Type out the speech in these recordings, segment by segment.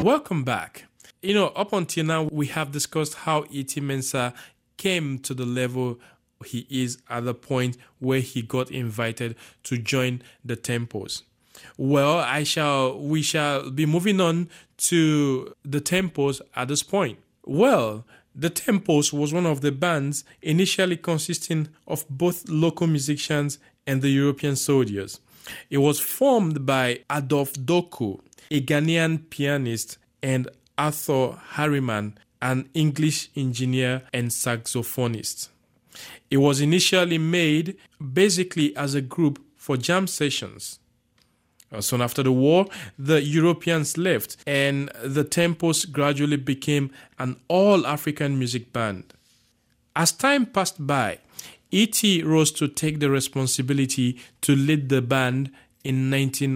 Welcome back. Up until now, we have discussed how E.T. Mensah came to the level he is at the point where he got invited to join the Tempos. Well, we shall be moving on to the Tempos at this point. Well, the Tempos was one of the bands initially consisting of both local musicians and the European soldiers. It was formed by Adolf Doku, a Ghanaian pianist, and Arthur Harriman, an English engineer and saxophonist. It was initially made basically as a group for jam sessions. Soon after the war, the Europeans left and the Tempos gradually became an all-African music band. As time passed by, E.T. rose to take the responsibility to lead the band in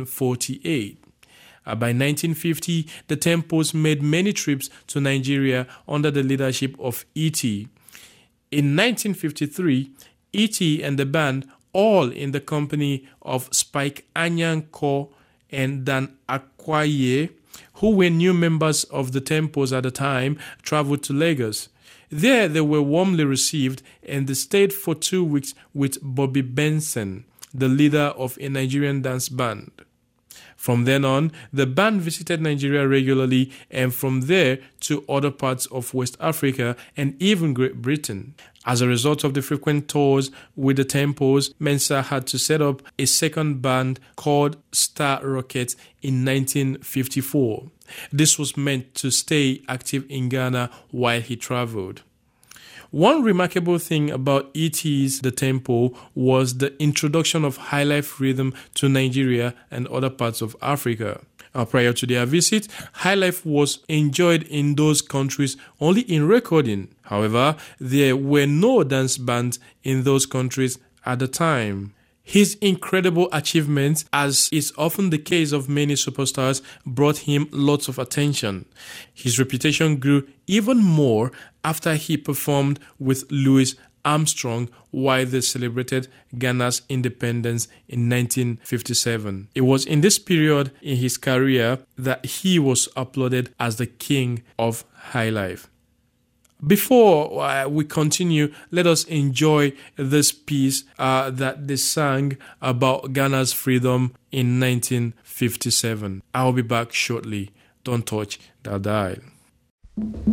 1948. By 1950, the Tempos made many trips to Nigeria under the leadership of E.T. In 1953, E.T. and the band, all in the company of Spike Anyanko and Dan Akwaye, who were new members of the Tempos at the time, traveled to Lagos. There they were warmly received and they stayed for 2 weeks with Bobby Benson, the leader of a Nigerian dance band. From then on, the band visited Nigeria regularly and from there to other parts of West Africa and even Great Britain. As a result of the frequent tours with the Tempos, Mensah had to set up a second band called Star Rockets in 1954. This was meant to stay active in Ghana while he traveled. One remarkable thing about E.T.'s The Tempo was the introduction of highlife rhythm to Nigeria and other parts of Africa. Prior to their visit, highlife was enjoyed in those countries only in recording. However, there were no dance bands in those countries at the time. His incredible achievements, as is often the case of many superstars, brought him lots of attention. His reputation grew even more after he performed with Louis Armstrong while they celebrated Ghana's independence in 1957. It was in this period in his career that he was applauded as the king of highlife. Before we continue, let us enjoy this piece that they sang about Ghana's freedom in 1957. I'll be back shortly. Don't touch that dial.